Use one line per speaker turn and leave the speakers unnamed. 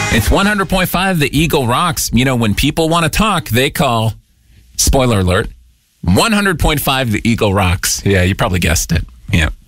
It's 100.5 The Eagle Rocks. You know, when people want to talk, they call. Spoiler alert. 100.5 The Eagle Rocks. Yeah, you probably guessed it. Yeah.